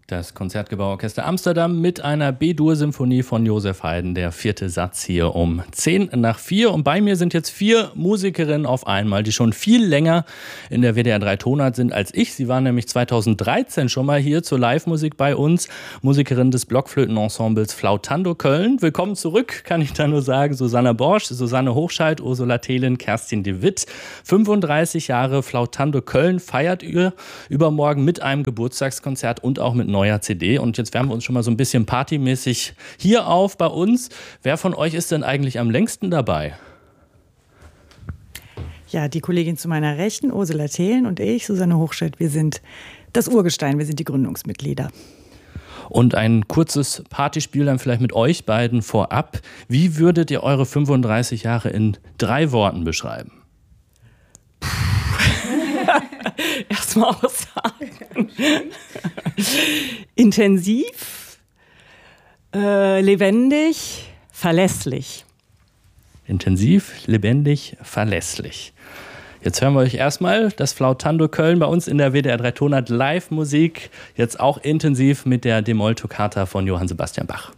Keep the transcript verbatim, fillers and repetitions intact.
Das Konzertgebauorchester Amsterdam mit einer B-Dur-Symphonie von Josef Haydn, der vierte Satz hier um zehn nach vier. Und bei mir sind jetzt vier Musikerinnen auf einmal, die schon viel länger in der W D R drei Tonart sind als ich. Sie waren nämlich zweitausenddreizehn schon mal hier zur Live-Musik bei uns. Musikerin des Blockflötenensembles Flautando Köln. Willkommen zurück, kann ich da nur sagen. Susanne Borsch, Susanne Hochscheid, Ursula Thelen, Kerstin de Witt. fünfunddreißig Jahre Flautando Köln feiert ihr übermorgen mit einem Geburtstagskonzert und auch mit neuer C D. Und jetzt wärmen wir uns schon mal so ein bisschen partymäßig hier auf bei uns. Wer von euch ist denn eigentlich am längsten dabei? Ja, die Kollegin zu meiner Rechten, Ursula Thelen, und ich, Susanne Hochscheid, wir sind das Urgestein, wir sind die Gründungsmitglieder. Und ein kurzes Partyspiel dann vielleicht mit euch beiden vorab. Wie würdet ihr eure fünfunddreißig Jahre in drei Worten beschreiben? Erstmal aussagen. Intensiv, äh, lebendig, verlässlich. Intensiv, lebendig, verlässlich. Jetzt hören wir euch erstmal das Flautando Köln bei uns in der W D R drei Tonart Live-Musik. Jetzt auch intensiv mit der D-Moll-Toccata von Johann Sebastian Bach.